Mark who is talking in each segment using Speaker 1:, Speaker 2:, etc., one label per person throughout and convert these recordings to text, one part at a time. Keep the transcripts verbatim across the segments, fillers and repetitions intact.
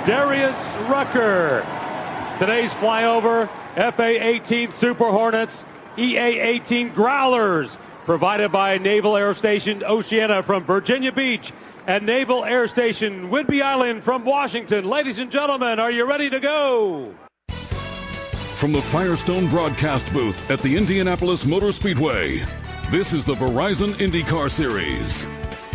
Speaker 1: Darius Rucker. Today's flyover, F A eighteen Super Hornets, E A eighteen Growlers, provided by Naval Air Station Oceana from Virginia Beach and Naval Air Station Whidbey Island from Washington. Ladies and gentlemen, are you ready to go?
Speaker 2: From the Firestone broadcast booth at the Indianapolis Motor Speedway, this is the Verizon IndyCar Series.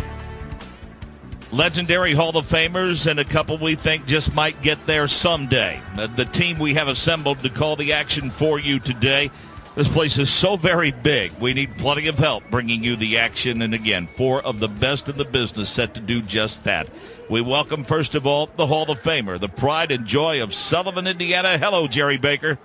Speaker 3: Legendary Hall of Famers and a couple we think just might get there someday. The, the team we have assembled to call the action for you today. This place is so very big. We need plenty of help bringing you the action. And again, four of the best in the business set to do just that. We welcome, first of all, the Hall of Famer, the pride and joy of Sullivan, Indiana. Hello, Jerry Baker.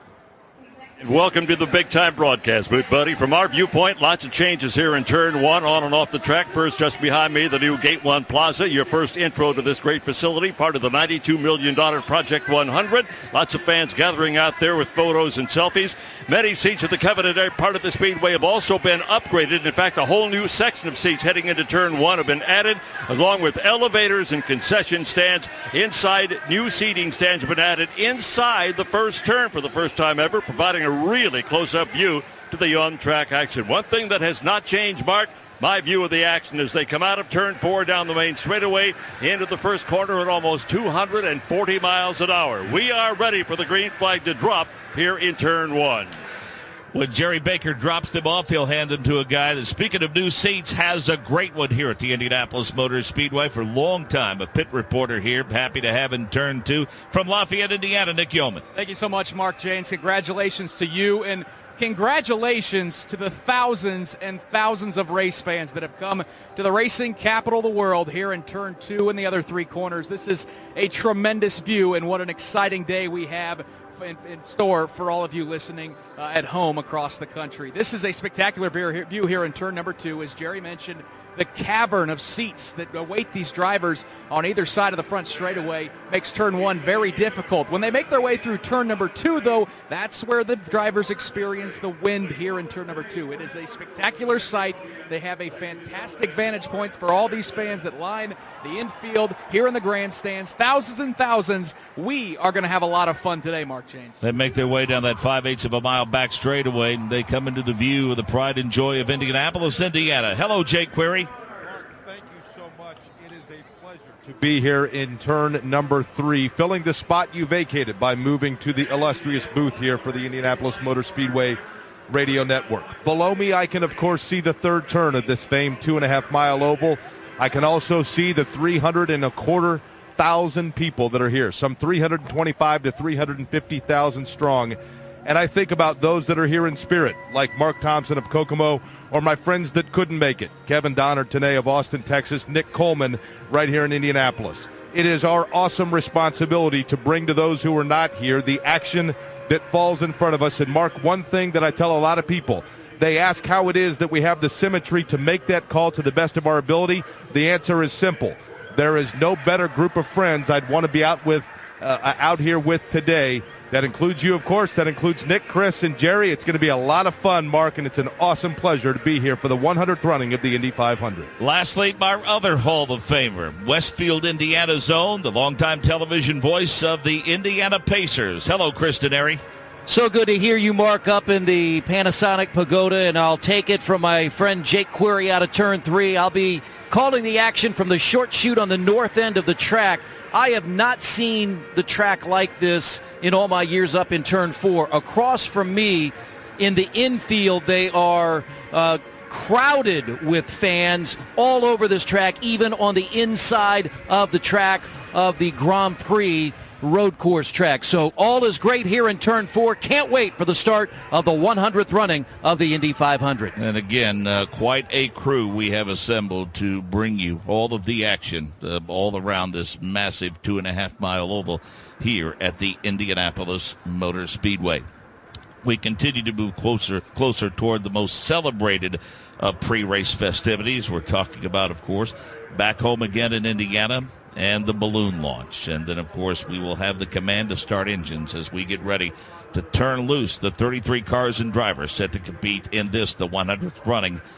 Speaker 4: Welcome to the big-time broadcast booth, buddy. From our viewpoint, lots of changes here in Turn one, on and off the track. First, just behind me, the new Gate one Plaza, your first intro to this great facility, part of the ninety-two million dollars Project one hundred. Lots of fans gathering out there with photos and selfies. Many seats at the coveted part of the Speedway have also been upgraded. In fact, a whole new section of seats heading into Turn one have been added, along with elevators and concession stands. Inside, new seating stands have been added inside the first turn for the first time ever, providing a really close-up view to the on-track action. One thing that has not changed, Mark, my view of the action as they come out of turn four down the main straightaway into the first corner at almost two hundred forty miles an hour. We are ready for the green flag to drop here in turn one.
Speaker 3: When Jerry Baker drops them off, he'll hand them to a guy that, speaking of new seats, has a great one here at the Indianapolis Motor Speedway for a long time. A pit reporter here, happy to have in turn two from Lafayette, Indiana, Nick Yeoman.
Speaker 5: Thank you so much, Mark Janes. Congratulations to you, and congratulations to the thousands and thousands of race fans that have come to the racing capital of the world here in turn two and the other three corners. This is a tremendous view, and what an exciting day we have In, in store for all of you listening uh, at home across the country. This is a spectacular view here in turn number two. As Jerry mentioned, the cavern of seats that await these drivers on either side of the front straightaway makes turn one very difficult. When they make their way through turn number two, though, that's where the drivers experience the wind here in turn number two. It is a spectacular sight. They have a fantastic vantage points for all these fans that line the infield here in the grandstands. Thousands and thousands. We are going to have a lot of fun today, Mark Janes.
Speaker 3: They make their way down that five-eighths of a mile back straightaway, and they come into the view of the pride and joy of Indianapolis, Indiana. Hello, Jake Query.
Speaker 6: Thank you so much. It is a pleasure to be here in turn number three, filling the spot you vacated by moving to the illustrious booth here for the Indianapolis Motor Speedway Radio Network. Below me, I can, of course, see the third turn of this famed two-and-a-half-mile oval. I can also see the three hundred and a quarter thousand people that are here, some three hundred twenty-five to three hundred fifty thousand strong. And I think about those that are here in spirit, like Mark Thompson of Kokomo, or my friends that couldn't make it, Kevin Donner today of Austin, Texas, Nick Coleman right here in Indianapolis. It is our awesome responsibility to bring to those who are not here the action that falls in front of us. And Mark, one thing that I tell a lot of people, they ask how it is that we have the symmetry to make that call to the best of our ability. The answer is simple. There is no better group of friends I'd want to be out with, uh, out here with today. That includes you, of course. That includes Nick, Chris, and Jerry. It's going to be a lot of fun, Mark, and it's an awesome pleasure to be here for the one hundredth running of the Indy five hundred.
Speaker 3: Lastly, my other Hall of Famer, Westfield, Indiana's own, the longtime television voice of the Indiana Pacers. Hello, Chris Denary.
Speaker 7: So good to hear you, Mark, up in the Panasonic Pagoda, and I'll take it from my friend Jake Query out of turn three. I'll be calling the action from the short chute on the north end of the track. I have not seen the track like this in all my years up in turn four. Across from me in the infield, they are uh, crowded with fans all over this track, even on the inside of the track of the Grand Prix road course track. So all is great here in turn four. Can't wait for the start of the one hundredth running of the Indy five hundred.
Speaker 3: And again, uh, quite a crew we have assembled to bring you all of the action uh, all around this massive two and a half mile oval here at the Indianapolis Motor Speedway. We continue to move closer closer toward the most celebrated of pre-race festivities. We're talking about, of course, back home again in Indiana, and the balloon launch. And then, of course, we will have the command to start engines as we get ready to turn loose the thirty-three cars and drivers set to compete in this, the one hundredth running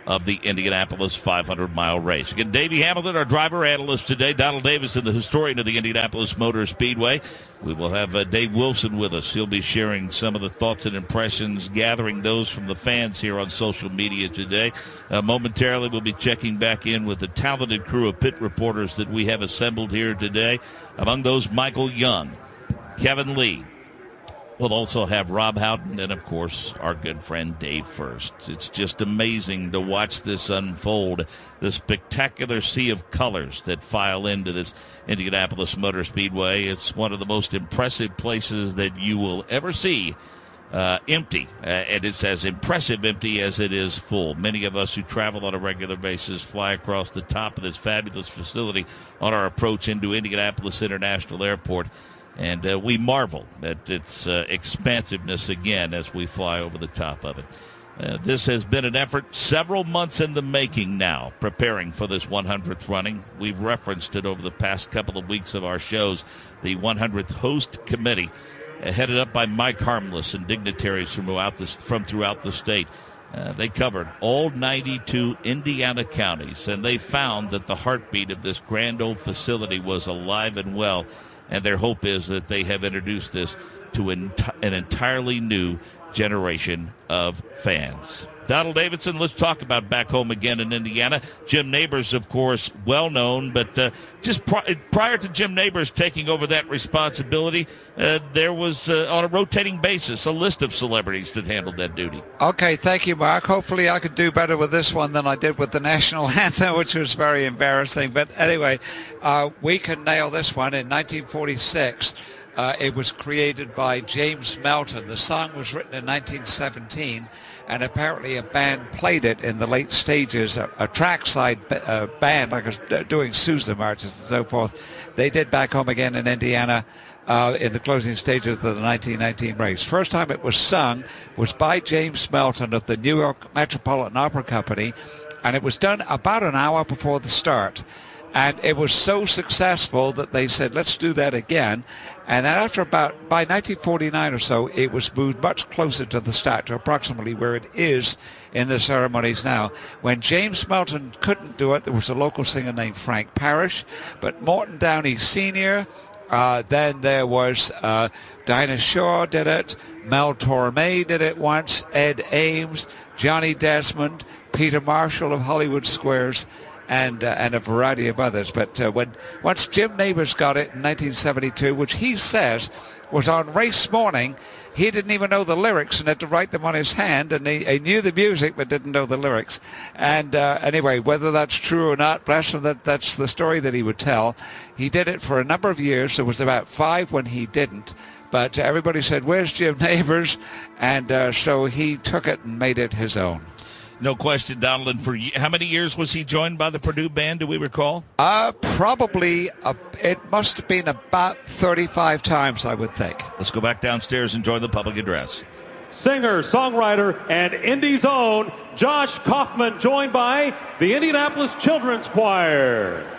Speaker 3: of the Indianapolis five hundred mile race. Again, Davey Hamilton, our driver analyst today. Donald Davidson, the historian of the Indianapolis Motor Speedway. We will have uh, Dave Wilson with us. He'll be sharing some of the thoughts and impressions, gathering those from the fans here on social media today. Uh, momentarily, we'll be checking back in with the talented crew of pit reporters that we have assembled here today. Among those, Michael Young, Kevin Lee. We'll also have Rob Houghton and, of course, our good friend Dave First. It's just amazing to watch this unfold, the spectacular sea of colors that file into this Indianapolis Motor Speedway. It's one of the most impressive places that you will ever see uh, empty, uh, and it's as impressive empty as it is full. Many of us who travel on a regular basis fly across the top of this fabulous facility on our approach into Indianapolis International Airport. And uh, we marvel at its uh, expansiveness again as we fly over the top of it. Uh, this has been an effort several months in the making now, preparing for this one hundredth running. We've referenced it over the past couple of weeks of our shows. The one hundredth Host Committee, uh, headed up by Mike Harmless and dignitaries from throughout, this, from throughout the state. Uh, they covered all ninety-two Indiana counties, and they found that the heartbeat of this grand old facility was alive and well. And their hope is that they have introduced this to an, an entirely new generation of fans. Donald Davidson, let's talk about back home again in Indiana. Jim Nabors, of course, well known, but uh, just pri- prior to Jim Nabors taking over that responsibility, uh, there was, uh, on a rotating basis, a list of celebrities that handled that duty.
Speaker 8: Okay, thank you, Mark. Hopefully I could do better with this one than I did with the national anthem, which was very embarrassing. But anyway, uh, we can nail this one. In nineteen forty-six, uh, it was created by James Melton. The song was written in nineteen seventeen. And apparently a band played it in the late stages, a, a trackside uh, band, like a, doing Sousa marches and so forth. They did Back Home Again in Indiana uh, in the closing stages of the nineteen nineteen race. First time it was sung was by James Melton of the New York Metropolitan Opera Company, and it was done about an hour before the start. And it was so successful that they said, let's do that again. And then after about, by nineteen forty-nine or so, it was moved much closer to the start, to approximately where it is in the ceremonies now. When James Melton couldn't do it, there was a local singer named Frank Parrish, but Morton Downey Senior, uh, then there was uh, Dinah Shaw did it, Mel Torme did it once, Ed Ames, Johnny Desmond, Peter Marshall of Hollywood Squares, and uh, and a variety of others. But uh, when once Jim Nabors got it in nineteen seventy-two, which he says was on race morning, he didn't even know the lyrics and had to write them on his hand, and he, he knew the music but didn't know the lyrics. And uh, anyway, whether that's true or not, bless him, that, that's the story that he would tell. He did it for a number of years. There was about five when he didn't. But everybody said, where's Jim Nabors? And uh, so he took it and made it his own.
Speaker 3: No question, Donald. And for how many years was he joined by the Purdue Band, do we recall?
Speaker 8: Uh, probably, uh, it must have been about thirty-five times, I would think.
Speaker 3: Let's go back downstairs and join the public address.
Speaker 1: Singer, songwriter, and Indy's own Josh Kaufman, joined by the Indianapolis Children's Choir.